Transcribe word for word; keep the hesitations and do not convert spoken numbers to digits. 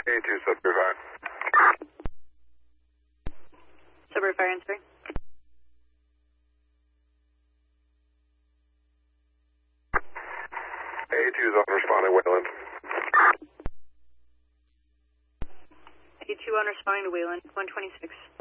two, Sudbury Fire. Sudbury Fire answering. A two is on responding, Wayland. A two on responding to Wayland, one twenty-six.